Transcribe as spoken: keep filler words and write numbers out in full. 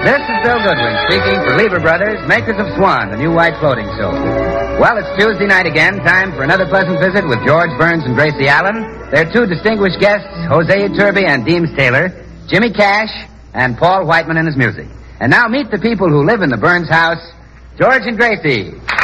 This is Bill Goodwin speaking for Lever Brothers, makers of Swan, the new white floating soap. Well, it's Tuesday night again, time for another pleasant visit with George Burns and Gracie Allen. Their two distinguished guests, Jose Iturbe and Deems Taylor, Jimmy Cash, and Paul Whiteman and his music. And now meet the people who live in the Burns house, George and Gracie.